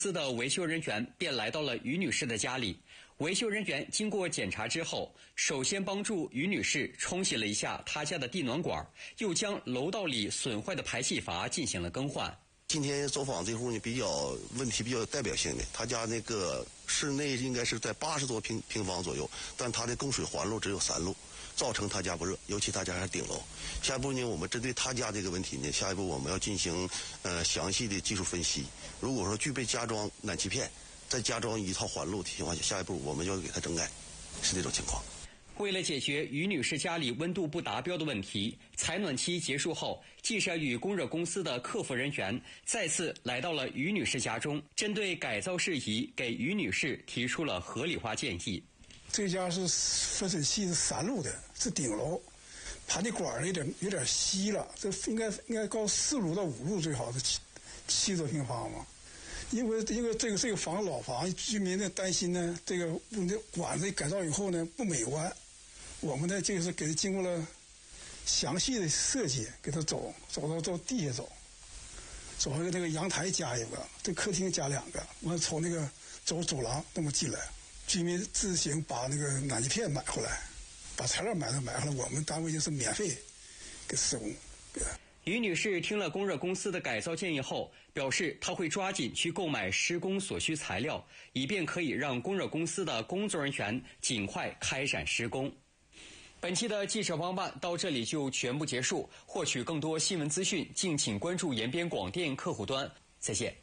司的维修人员便来到了于女士的家里。维修人员经过检查之后，首先帮助于女士冲洗了一下她家的地暖管，又将楼道里损坏的排气阀进行了更换。 今天走访这户呢，问题比较有代表性的，他家那个室内应该是在80多平方左右，但他的供水环路只有3路，造成他家不热，尤其他家还是顶楼。下一步呢，我们针对他家这个问题呢，下一步我们要进行详细的技术分析。如果说具备加装暖气片，再加装一套环路的情况下，下一步我们就要给他整改，是这种情况。 为了解决于女士家里温度不达标的问题，采暖期结束后，建设与供热公司的客服人员再次来到了于女士家中，针对改造事宜给于女士提出了合理化建议。 这家是分水器是3路的，是顶楼，排气管有点稀了，这应该高4路到5路最好，是70多平方嘛。因为这个房老房，居民呢担心呢，这个管子改造以后呢不美观。我们呢就是给他经过了详细的设计，给他走到地下走回这个阳台加一个，这客厅加2个，完了从那个走廊那么进来，居民自行把那个暖气片买回来，把材料买回来，我们单位就是免费给施工。 于女士听了供热公司的改造建议后，表示她会抓紧去购买施工所需材料，以便可以让供热公司的工作人员尽快开展施工。本期的记者帮办到这里就全部结束。获取更多新闻资讯，敬请关注延边广电客户端。再见。